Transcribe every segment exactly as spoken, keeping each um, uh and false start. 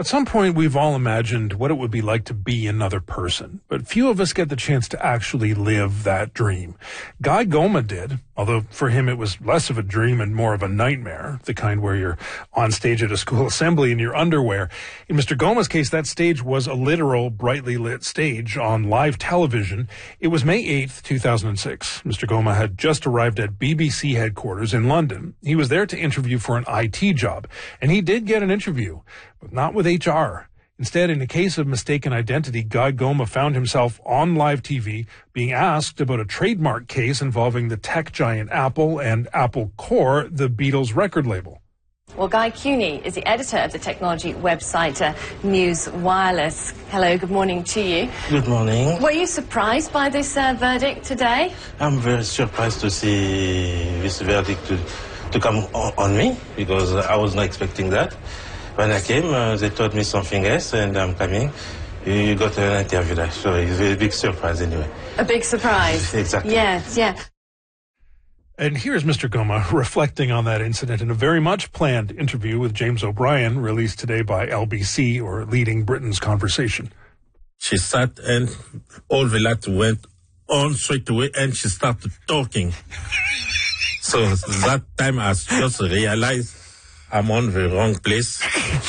At some point, we've all imagined what it would be like to be another person, but few of us get the chance to actually live that dream. Guy Goma did, although for him it was less of a dream and more of a nightmare, the kind where you're on stage at a school assembly in your underwear. In Mister Goma's case, that stage was a literal, brightly lit stage on live television. It was May eighth, two thousand six. Mister Goma had just arrived at B B C headquarters in London. He was there to interview for an I T job, and he did get an interview, but not with H R. Instead, in a case of mistaken identity, Guy Goma found himself on live T V being asked about a trademark case involving the tech giant Apple and Apple Core, the Beatles record label. Well, Guy Cuny is the editor of the technology website uh, News Wireless. Hello, good morning to you. Good morning. Were you surprised by this uh, verdict today? I'm very surprised to see this verdict to, to come on, on me, because I was not expecting that. When I came, uh, they told me something else, and I'm coming. You got an interview there, so it's a big surprise anyway. A big surprise. Exactly. Yes, yeah. And here's Mister Goma reflecting on that incident in a very much planned interview with James O'Brien, released today by L B C, or Leading Britain's Conversation. She sat and all the light went on straight away, and she started talking. So that time I just realized I'm on the wrong place.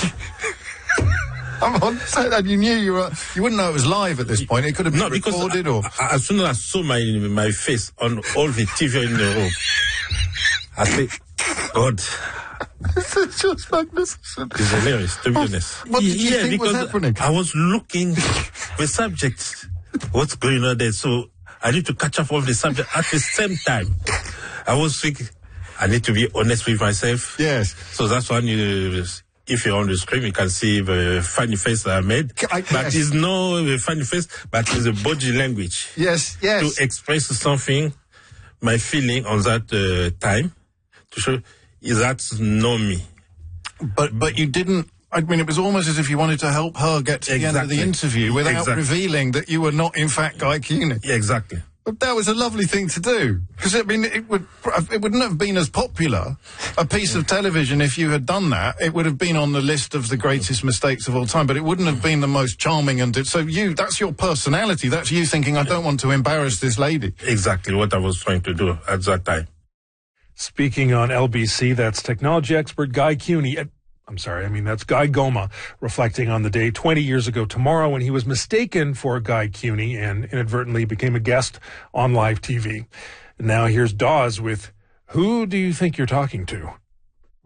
I'm on that you knew you were. You wouldn't know it was live at this point. It could have been no, recorded, I, or I, as soon as I saw my my face on all the T V in the room, I said, "God, this is just magnificent." It's hilarious, to be honest. What did you yeah, think was happening? I was looking the subject, what's going on there. So I need to catch up all the subject at the same time. I was thinking, I need to be honest with myself. Yes. So that's why you. If you're on the screen, you can see the funny face that I made. I, but yes. it's not a funny face, but it's a body language. Yes, yes. To express something, my feeling on that uh, time, to show is that's not me. But but you didn't. I mean, it was almost as if you wanted to help her get to exactly. the end of the interview without exactly. revealing that you were not, in fact, Guy Cuny. Yeah, exactly. But that was a lovely thing to do, because I mean, it would it wouldn't have been as popular a piece of television if you had done that. It would have been on the list of the greatest mistakes of all time, but it wouldn't have been the most charming. And so you, that's your personality. That's you thinking, I don't want to embarrass this lady. Exactly what I was trying to do at that time. Speaking on L B C, that's technology expert Guy Cuny. At I'm sorry, I mean, that's Guy Goma reflecting on the day twenty years ago tomorrow when he was mistaken for Guy Cuny and inadvertently became a guest on live T V. And now here's Dawes with Who Do You Think You're Talking To?